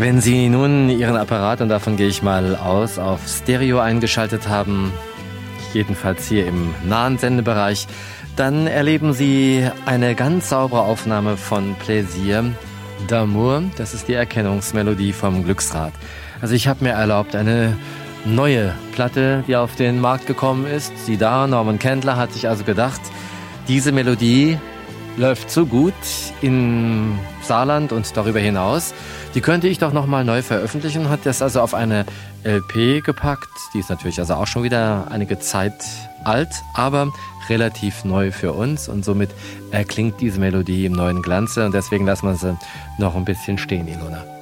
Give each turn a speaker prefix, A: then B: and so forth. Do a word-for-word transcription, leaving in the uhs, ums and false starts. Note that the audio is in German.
A: Wenn Sie nun Ihren Apparat, und davon gehe ich mal aus, auf Stereo eingeschaltet haben, jedenfalls hier im nahen Sendebereich, dann erleben Sie eine ganz saubere Aufnahme von Plaisir d'Amour. Das ist die Erkennungsmelodie vom Glücksrad. Also ich habe mir erlaubt, eine neue Platte, die auf den Markt gekommen ist. Sie da, Norman Kendler hat sich also gedacht, diese Melodie läuft so gut in Saarland und darüber hinaus, die könnte ich doch nochmal neu veröffentlichen, hat das also auf eine L P gepackt. Die ist natürlich also auch schon wieder einige Zeit alt, aber relativ neu für uns und somit erklingt diese Melodie im neuen Glanze und deswegen lassen wir sie noch ein bisschen stehen, Ilona.